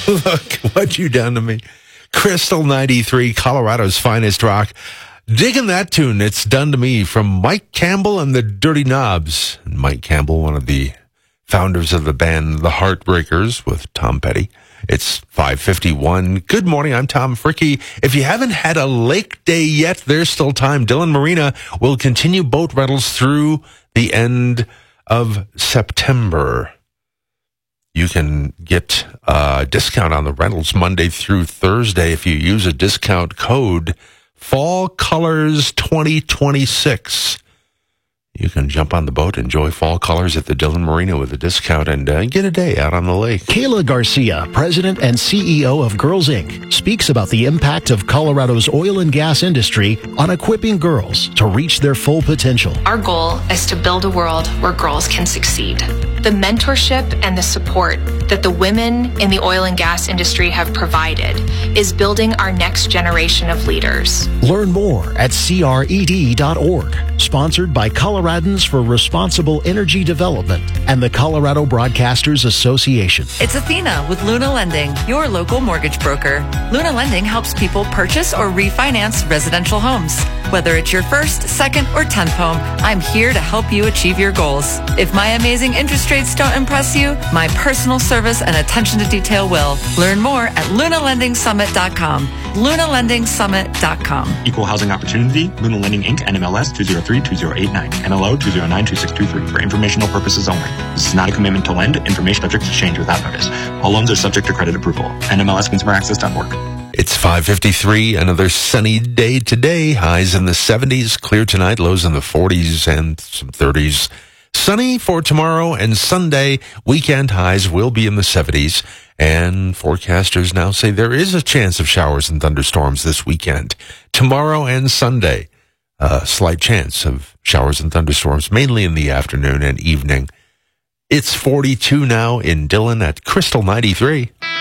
Look what you done to me. Crystal 93, Colorado's finest rock. Digging that tune, It's Done to Me, from Mike Campbell and the Dirty Knobs. And Mike Campbell, one of the founders of the band The Heartbreakers with Tom Petty. It's 5:51. Good morning, I'm Tom Fricke. If you haven't had a lake day yet, there's still time. Dillon Marina will continue boat rentals through the end of September. You can get a discount on the rentals Monday through Thursday if you use a discount code Fall Colors 2026. You can jump on the boat, enjoy fall colors at the Dillon Marina with a discount, and get a day out on the lake. Kayla Garcia, President and CEO of Girls Inc., speaks about the impact of Colorado's oil and gas industry on equipping girls to reach their full potential. Our goal is to build a world where girls can succeed. The mentorship and the support that the women in the oil and gas industry have provided is building our next generation of leaders. Learn more at cred.org. Sponsored by Coloradans for Responsible Energy Development and the Colorado Broadcasters Association. It's Athena with Luna Lending, your local mortgage broker. Luna Lending helps people purchase or refinance residential homes. Whether it's your first, second, or 10th home, I'm here to help you achieve your goals. If my amazing interest rates don't impress you, my personal service and attention to detail will. Learn more at lunalendingsummit.com. lunalendingsummit.com. Equal housing opportunity, Luna Lending Inc., NMLS 2032089, NLO 2092623, for informational purposes only. This is not a commitment to lend. Information subject to change without notice. All loans are subject to credit approval. NMLSconsumeraccess.org. It's 5:53, another sunny day today. Highs in the 70s, clear tonight, lows in the 40s and some 30s. Sunny for tomorrow and Sunday. Weekend highs will be in the 70s. And forecasters now say there is a chance of showers and thunderstorms this weekend. Tomorrow and Sunday, a slight chance of showers and thunderstorms, mainly in the afternoon and evening. It's 42 now in Dillon at Crystal 93.